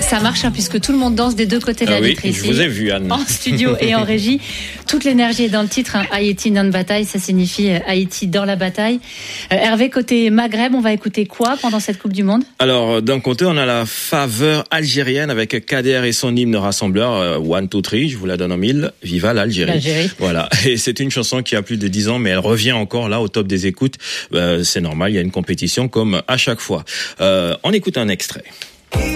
Ça marche puisque tout le monde danse des deux côtés de la vitre ici. Je vous ai vu, Anne. En studio et en régie. Toute l'énergie est dans le titre. Haïti non bataille, ça signifie Haïti dans la bataille. Hervé, côté Maghreb, on va écouter quoi pendant cette Coupe du Monde? Alors, d'un côté, on a la faveur algérienne avec Kader et son hymne rassembleur, One, Two, Three, je vous la donne en mille. Viva l'Algérie. Voilà. Et c'est une chanson qui a plus de 10 ans, mais elle revient encore là au top des écoutes. C'est normal, il y a une compétition comme à chaque fois. On écoute un extrait.